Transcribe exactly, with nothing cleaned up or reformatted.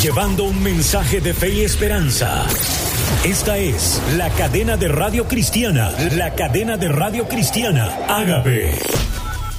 llevando un mensaje de fe y esperanza. Esta es la cadena de radio cristiana, la cadena de radio cristiana Ágape.